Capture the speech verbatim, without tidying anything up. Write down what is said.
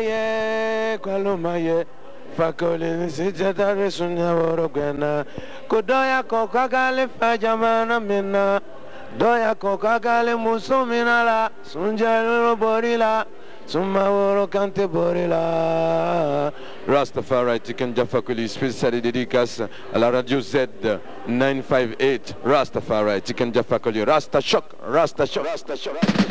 Kwalumaye, kwalumaye, fakoli sijata resunya worogena. Kodoya kokagale fajamana mina. Doya kokagale musumina la, sunjalo borila. Sumaworo kante borila. Rastafari Tiken Jah Fakoly, spéciale dédicace à la radio Z nine five eight. Rastafari Tiken Jah Fakoly, Rasta Shock, Rasta Shock, Rasta Shock.